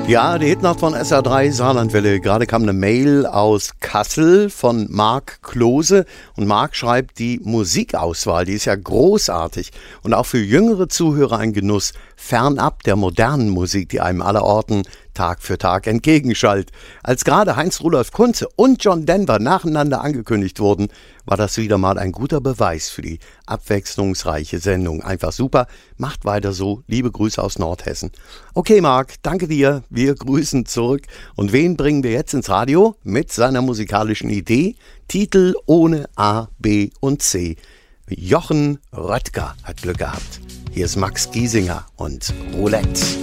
Ja, die Hitnacht von SR3 Saarlandwelle. Gerade kam eine Mail aus Kassel von Marc Klose. Und Marc schreibt, die Musikauswahl, die ist ja großartig. Und auch für jüngere Zuhörer ein Genuss, fernab der modernen Musik, die einem allerorten Tag für Tag entgegenschallt. Als gerade Heinz-Rudolf Kunze und John Denver nacheinander angekündigt wurden, war das wieder mal ein guter Beweis für die abwechslungsreiche Sendung. Einfach super, macht weiter so. Liebe Grüße aus Nordhessen. Okay, Marc, danke dir. Wir grüßen zurück. Und wen bringen wir jetzt ins Radio? Mit seiner musikalischen Idee. Titel ohne A, B und C. Jochen Röttger hat Glück gehabt. Hier ist Max Giesinger und Roulette.